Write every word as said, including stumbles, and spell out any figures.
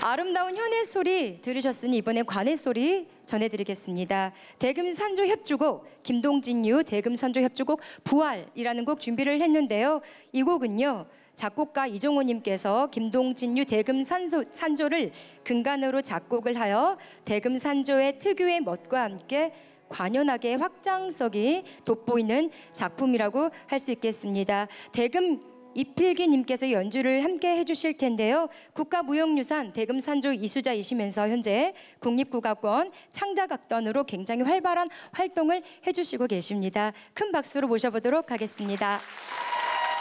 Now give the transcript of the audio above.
아름다운 현의 소리 들으셨으니 이번엔 관의 소리 전해드리겠습니다. 대금 산조 협주곡 김동진유 대금 산조 협주곡 부활이라는 곡 준비를 했는데요. 이 곡은요. 작곡가 이종호님께서 김동진유 대금 산소, 산조를 근간으로 작곡을 하여 대금 산조의 특유의 멋과 함께 관연하게 확장성이 돋보이는 작품이라고 할 수 있겠습니다. 대금 이필기님께서 연주를 함께 해주실 텐데요. 국가무형유산 대금산조 이수자이시면서 현재 국립국악원 창작악단으로 굉장히 활발한 활동을 해주시고 계십니다. 큰 박수로 모셔보도록 하겠습니다.